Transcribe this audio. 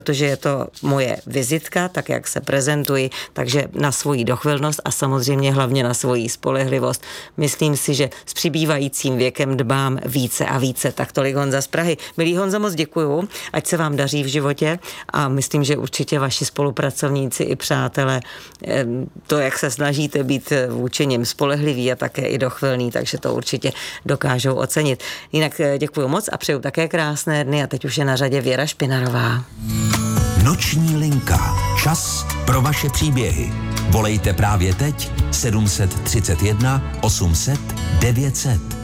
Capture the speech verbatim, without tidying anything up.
protože je to moje vizitka, tak jak se prezentuji, takže na svoji dochvilnost a samozřejmě hlavně na svoji spolehlivost. Myslím si, že s přibývajícím věkem dbám více a více. Tak tolik Honza z Prahy. Milý Honzo, moc děkuju, ať se vám daří v životě a myslím, že určitě vaši spolupracovníci i přátelé, to, jak se snažíte být vůči nim spolehliví a také i dochvilný, takže to určitě dokážou ocenit. Jinak děkuju moc a přeju také krásné dny a teď už je na řadě Věra Špinarová. Noční linka. Čas pro vaše příběhy. Volejte právě teď sedm set třicet jedna osm set devět set.